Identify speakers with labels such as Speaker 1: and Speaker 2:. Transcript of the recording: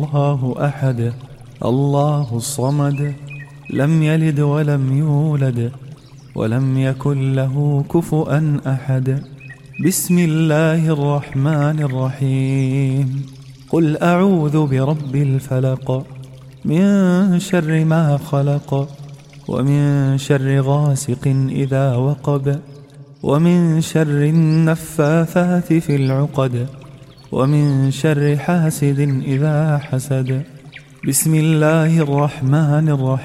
Speaker 1: الله أحد الله الصمد لم يلد ولم يولد ولم يكن له كفؤا أحد. بسم الله الرحمن الرحيم. قل أعوذ برب الفلق من شر ما خلق ومن شر غاسق إذا وقب ومن شر النفاثات في العقد ومن شر حاسد إذا حسد. بسم الله الرحمن الرحيم.